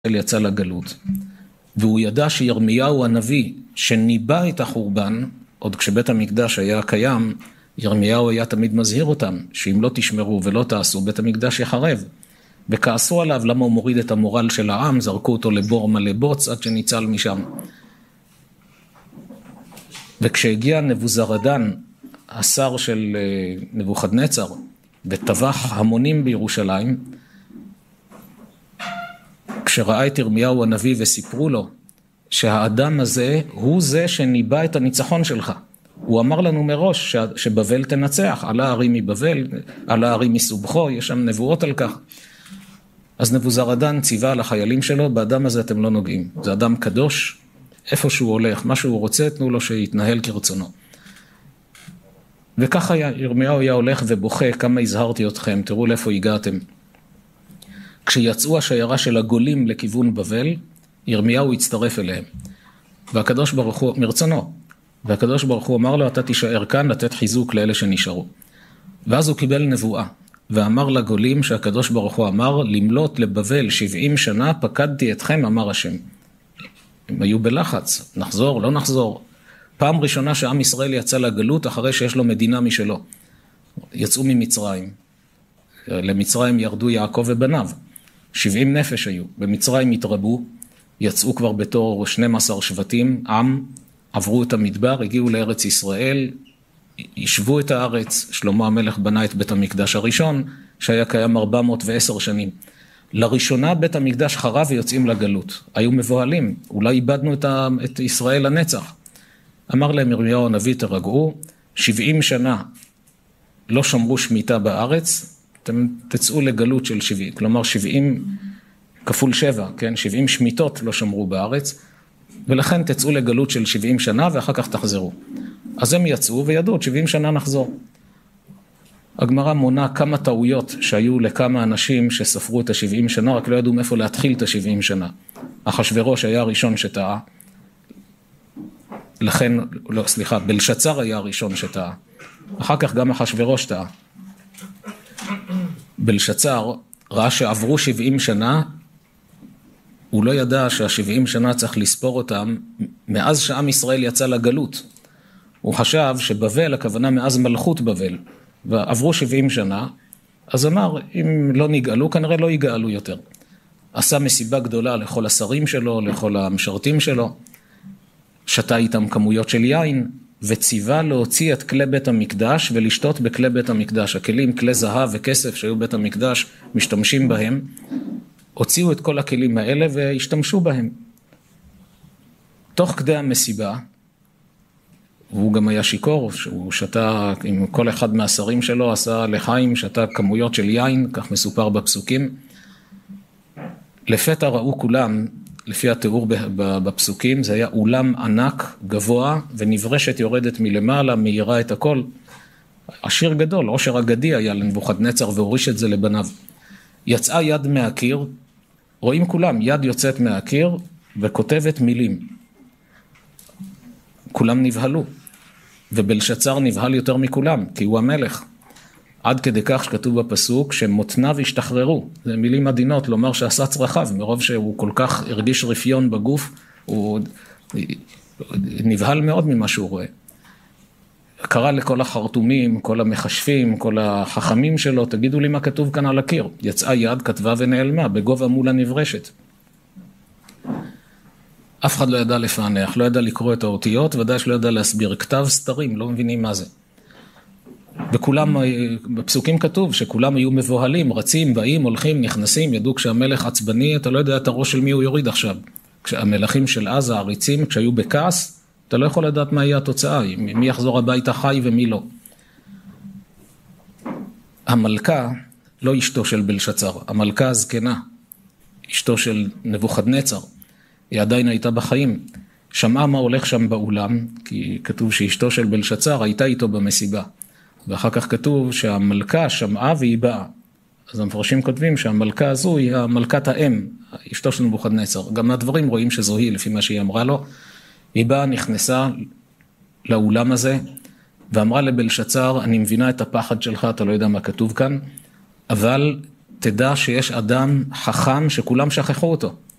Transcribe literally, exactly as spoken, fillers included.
יצא לגלות, והוא ידע שירמיהו הנביא שניבא את החורבן, עוד כשבית המקדש היה קיים, ירמיהו היה תמיד מזהיר אותם, שאם לא תשמרו ולא תעשו, בית המקדש יחרב. וכעסו עליו למה הוא מוריד את המורל של העם, זרקו אותו לבור מלא בוץ עד שניצל משם. וכשהגיע נבוזרדן, השר של נבוכדנצר, וטבח המונים בירושלים, כשראה את ירמיהו הנביא וסיפרו לו שהאדם הזה הוא זה שניבא את הניצחון שלך. הוא אמר לנו מראש שבבל תנצח, על הערים מבבל, על הערים מסובכו, יש שם נבואות על כך. אז נבוזרדן ציווה על החיילים שלו, באדם הזה אתם לא נוגעים. זה אדם קדוש, איפה שהוא הולך, מה שהוא רוצה, תנו לו שיתנהל כרצונו. וככה ירמיהו היה הולך ובוכה, כמה הזהרתי אתכם, תראו לאיפה הגעתם. כשיצאו השיירה של הגולים לכיוון בבל, ירמיהו הצטרף אליהם. והקדוש ברוך הוא, מרצונו, והקדוש ברוך הוא אמר לו, אתה תישאר כאן לתת חיזוק לאלה שנשארו. ואז הוא קיבל נבואה, ואמר לגולים שהקדוש ברוך הוא אמר, למלות לבבל שבעים שנה, פקדתי אתכם, אמר השם. הם היו בלחץ, נחזור, לא נחזור. פעם ראשונה שעם ישראל יצא לגלות, אחרי שיש לו מדינה משלו. יצאו ממצרים. למצרים ירדו יעקב ובניו. שבעים נפש היו. במצרים התרבו, יצאו כבר בתור שנים עשר שבטים, עם, עברו את המדבר, הגיעו לארץ ישראל, ישבו את הארץ, שלמה המלך בנה את בית המקדש הראשון, שהיה קיים ארבע מאות ועשר שנים. לראשונה בית המקדש חרב ויוצאים לגלות. היו מבוהלים, אולי איבדנו את, ה... את ישראל לנצח. אמר להם ירמיהו הנביא, תרגעו, שבעים שנה לא שמרו שמיטה בארץ, אתם תצאו לגלות של שבעים, כלומר שבעים כפול שבע, כן? שבעים שמיטות לא שמרו בארץ, ולכן תצאו לגלות של שבעים שנה ואחר כך תחזרו. אז הם יצאו וידעו, שבעים שנה נחזור. הגמרא מונה כמה טעויות שהיו לכמה אנשים שספרו את ה-שבעים שנה, רק לא ידעו מאיפה להתחיל את ה-שבעים שנה. אחשוורוש היה הראשון שטעה, לכן, לא, סליחה, בלשצר היה הראשון שטעה. אחר כך גם אחשוורוש טעה. בלשצר ראה שעברו שבעים שנה, הוא לא ידע שה-שבעים שנה צריך לספור אותם מאז שעם ישראל יצא לגלות. הוא חשב שבבל, הכוונה מאז מלכות בבל, ועברו שבעים שנה, אז אמר, אם לא נגאלו, כנראה לא יגאלו יותר. עשה מסיבה גדולה לכל השרים שלו, לכל המשרתים שלו, שתה איתם כמויות של יין, וציווה להוציא את כלי בית המקדש ולשתות בכלי בית המקדש. הכלים, כלי זהב וכסף שהיו בית המקדש, משתמשים בהם, הוציאו את כל הכלים האלה והשתמשו בהם. תוך כדי המסיבה, והוא גם היה שיקור, שהוא שתה עם כל אחד מהשרים שלו, עשה לחיים, שתה כמויות של יין, כך מסופר בפסוקים. לפתע ראו כולם, לפי התיאור בפסוקים, זה היה אולם ענק, גבוה, ונברשת יורדת מלמעלה, מהירה את הכל. עשיר גדול, עושר אגדי היה לנבוכדנצר, והוריש את זה לבניו. יצאה יד מהקיר, רואים כולם, יד יוצאת מהקיר, וכותבת מילים. כולם נבהלו, ובלשצר נבהל יותר מכולם, כי הוא המלך. עד כדי כך שכתוב בפסוק, שמותניו השתחררו. זה מילים עדינות, לומר שעשה צרכיו, מרוב שהוא כל כך הרגיש רפיון בגוף, הוא נבהל מאוד ממה שהוא רואה. קרא לכל החרטומים, כל המחשבים, כל החכמים שלו, תגידו לי מה כתוב כאן על הקיר. יצאה יד, כתבה ונעלמה, בגובה מול הנברשת. אף אחד לא ידע לפענח, לא ידע לקרוא את האותיות, ודאי שלא ידע להסביר. כתב סתרים, לא מבינים מה זה. וכולם, בפסוקים כתוב שכולם היו מבוהלים, רצים, באים, הולכים, נכנסים, ידעו כשהמלך עצבני, אתה לא יודע את הראש של מי הוא יוריד עכשיו. כשהמלכים של עזה, העריצים, כשהיו בכעס, אתה לא יכול לדעת מה יהיה התוצאה, מי יחזור הביתה חי ומי לא. המלכה, לא אשתו של בלשצר, המלכה הזקנה, אשתו של נבוכדנצר, היא עדיין הייתה בחיים, שמעה מה הולך שם באולם, כי כתוב שאשתו של בלשצר הייתה איתו במסיבה, ואחר כך כתוב שהמלכה שמעה והיא באה. אז המפרשים כותבים שהמלכה הזו היא המלכת האם, אשתו של נבוכדנצר. גם מהדברים רואים שזו היא, לפי מה שהיא אמרה לו. היא באה, נכנסה לאולם הזה, ואמרה לבלשצר, אני מבינה את הפחד שלך, אתה לא יודע מה כתוב כאן, אבל תדע שיש אדם חכם שכולם שכחו אותו.